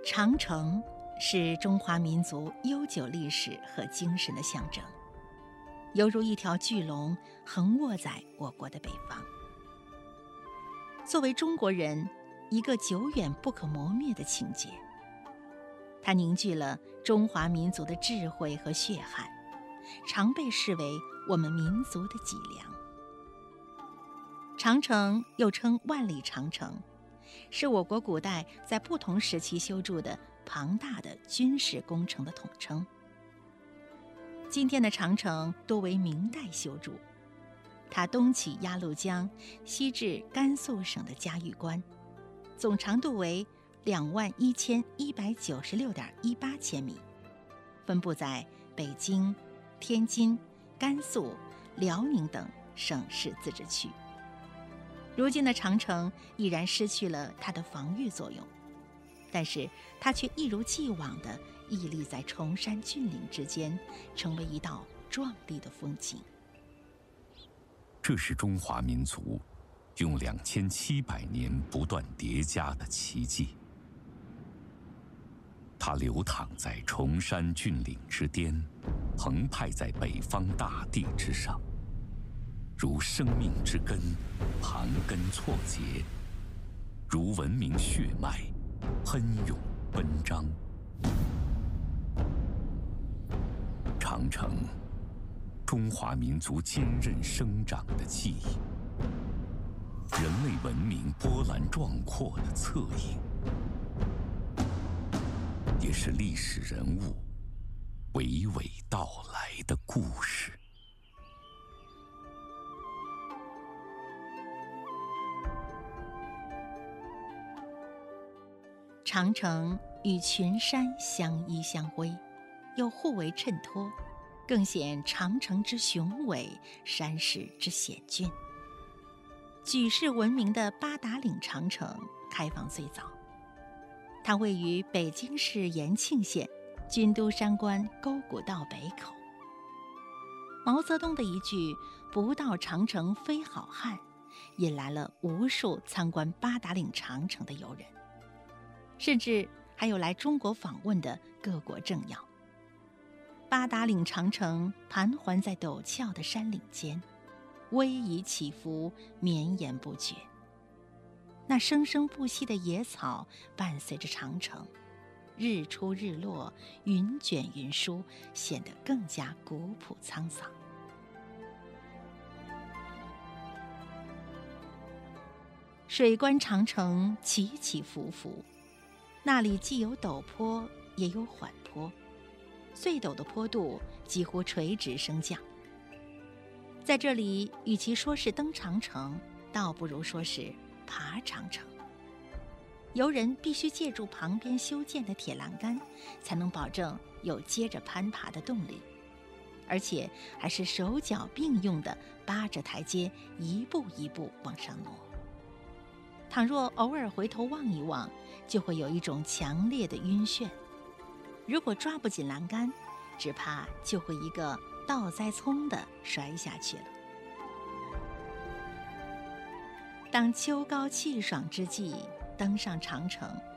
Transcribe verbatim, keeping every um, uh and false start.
长城是中华民族悠久历史和精神的象征，犹如一条巨龙横卧在我国的北方。作为中国人，一个久远不可磨灭的情结，它凝聚了中华民族的智慧和血汗，常被视为我们民族的脊梁。长城又称万里长城，是我国古代在不同时期修筑的庞大的军事工程的统称。今天的长城多为明代修筑，它东起鸭绿江，西至甘肃省的嘉峪关，总长度为两万一千一百九十六点一八千米，分布在北京、天津、甘肃、辽宁等省市自治区。如今的长城已然失去了它的防御作用，但是它却一如既往地屹立在崇山峻岭之间，成为一道壮丽的风景。 这是中华民族用两千七百年不断叠加的奇迹。它流淌在崇山峻岭之巅，澎湃在北方大地之上，如生命之根，盘根错节，如文明血脉，喷涌奔张。长城，中华民族坚韧生长的记忆，人类文明波澜壮阔的侧影，也是历史人物娓娓道来的故事。 长城与群山相依相辉，又互为衬托，更显长城之雄伟，山势之险峻。举世闻名的八达岭长城开放最早，它位于北京市延庆县军都山关沟谷道北口。毛泽东的一句“不到长城非好汉”，引来了无数参观八达岭长城的游人，甚至还有来中国访问的各国政要。八达岭长城盘桓在陡峭的山岭间，逶迤起伏，绵延不绝。那生生不息的野草伴随着长城，日出日落，云卷云舒，显得更加古朴沧桑。水关长城起起伏伏，那里既有陡坡，也有缓坡，最陡的坡度几乎垂直升降。在这里，与其说是登长城，倒不如说是爬长城。游人必须借助旁边修建的铁栏杆，才能保证有接着攀爬的动力，而且还是手脚并用的扒着台阶，一步一步往上挪。倘若偶尔回头望一望，就会有一种强烈的晕眩。如果抓不紧栏杆，只怕就会一个倒栽葱的摔下去了。当秋高气爽之际，登上长城，